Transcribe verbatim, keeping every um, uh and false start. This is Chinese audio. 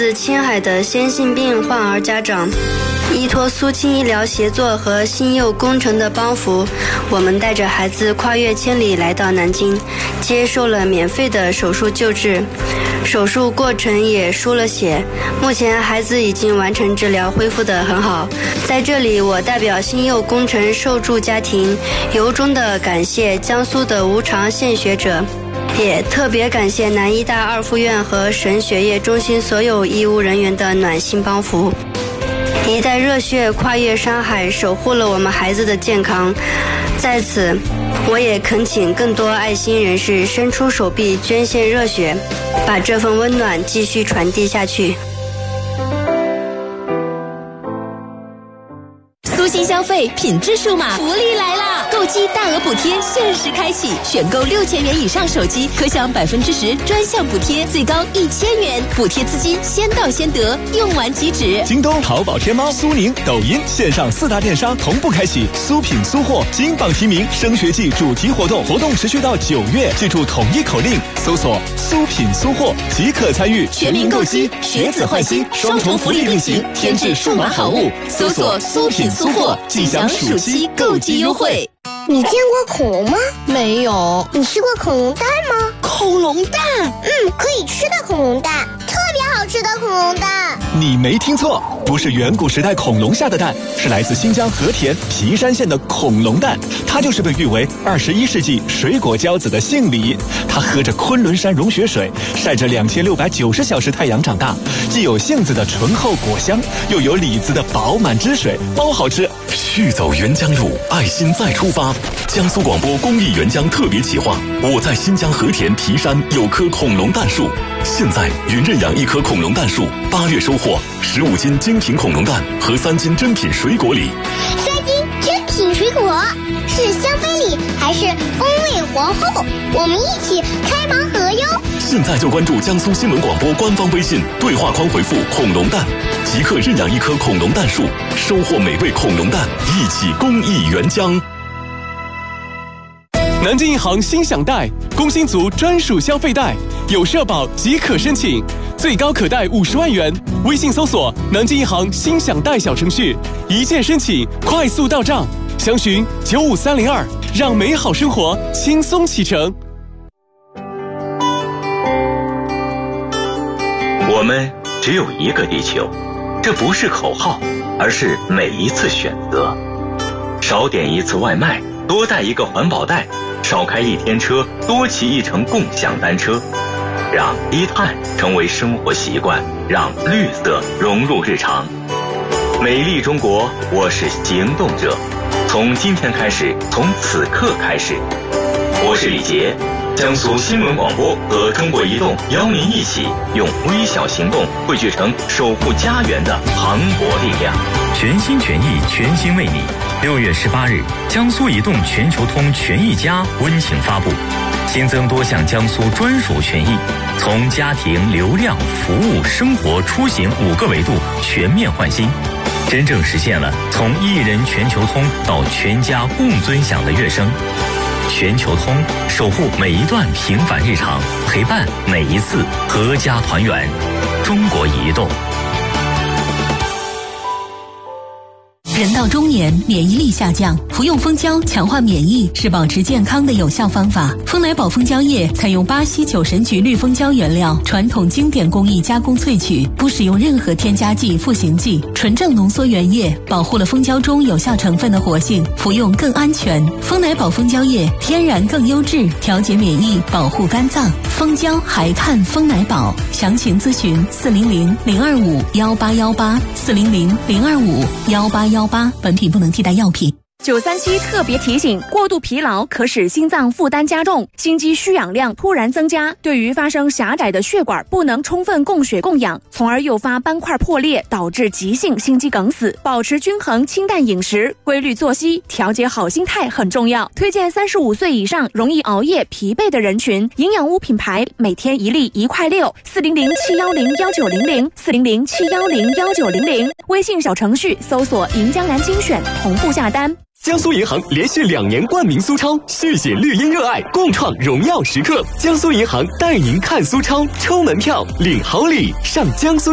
自青海的先性病患儿家长，依托苏青医疗协作和新幼工程的帮扶，我们带着孩子跨越千里来到南京，接受了免费的手术救治。手术过程也输了血，目前孩子已经完成治疗，恢复得很好。在这里，我代表新幼工程受助家庭，由衷地感谢江苏的无偿献血者，也特别感谢南医大二附院和省血液中心所有医务人员的暖心帮扶。一代热血跨越山海，守护了我们孩子的健康。在此，我也恳请更多爱心人士伸出手臂捐献热血，把这份温暖继续传递下去。 苏新消费品质数码福利来啦！购机大额补贴限时开启，选购六千元以上手机可享百分之十专项补贴，最高一千元，补贴资金先到先得，用完即止。 京东、淘宝、天猫、苏宁、抖音线上四大电商同步开启苏品苏货金榜题名升学季主题活动，活动持续到九月。记住统一口令，搜索苏品苏货即可参与。 全民购机，学子换新，双重福利并行，添置数码好物。搜索苏品苏货，即享暑期购机优惠。 你见过恐龙吗？ 没有。 你吃过恐龙蛋吗？ 恐龙蛋？ 嗯，可以吃的恐龙蛋，特别好吃的恐龙蛋。 你没听错，不是远古时代恐龙下的蛋，是来自新疆和田皮山县的恐龙蛋。它就是被誉为二十一世纪水果骄子的杏李。它喝着昆仑山融雪水，晒着两千六百九十小时太阳长大，既有杏子的醇厚果香，又有李子的饱满汁水，包好吃。 续走沅江路，爱心再出发。江苏广播公益沅江特别企划，我在新疆和田皮山有棵恐龙蛋树，现在云认养一棵恐龙蛋树，八月收获十五斤精品恐龙蛋和三斤珍品水果礼。 三斤珍品水果是香妃礼还是风味皇后？我们一起开盲盒哟！ 现在就关注江苏新闻广播官方微信，对话框回复恐龙蛋，即刻认养一棵恐龙蛋树，收获美味恐龙蛋，一起公益沅江。 南京银行新享贷，工薪族专属消费贷，有社保即可申请，最高可贷五十万元。微信搜索南京银行新享贷小程序，一键申请，快速到账。详询九五三零二，让美好生活轻松启程。 我们只有一个地球，这不是口号，而是每一次选择。少点一次外卖，多带一个环保袋，少开一天车，多骑一程共享单车。让低碳成为生活习惯，让绿色融入日常。美丽中国，我是行动者。从今天开始，从此刻开始。我是李杰，江苏新闻广播和中国移动邀您一起用微小行动汇聚成守护家园的磅礴力量。 全心全意，全心为你。六月十八日，江苏移动全球通权益家温情发布，新增多项江苏专属权益，从家庭、流量、服务、生活、出行五个维度全面换新，真正实现了从一人全球通到全家共尊享的跃升。全球通，守护每一段平凡日常，陪伴每一次阖家团圆。中国移动。 人到中年，免疫力下降，服用蜂胶强化免疫是保持健康的有效方法。蜂奶宝蜂胶液采用巴西九神菊绿蜂胶原料，传统经典工艺加工萃取，不使用任何添加剂、赋形剂，纯正浓缩原液，保护了蜂胶中有效成分的活性，服用更安全。蜂奶宝蜂胶液天然更优质，调节免疫，保护肝脏。蜂胶还看蜂奶宝，详情咨询四零零零二五幺八幺八四零零零二五幺八幺八。本品不能替代药品。 九三七特别提醒：过度疲劳可使心脏负担加重，心肌需氧量突然增加，对于发生狭窄的血管不能充分供血供氧，从而诱发斑块破裂，导致急性心肌梗死。保持均衡清淡饮食，规律作息，调节好心态很重要。推荐三十五岁以上容易熬夜疲惫的人群，营养屋品牌每天一粒一块六，四零零七幺零幺九零零四零零七幺零幺九零零，微信小程序搜索银江南精选，同步下单。 江苏银行连续两年冠名苏超，续写绿茵热爱，共创荣耀时刻。江苏银行带您看苏超，抽门票领好礼，上江苏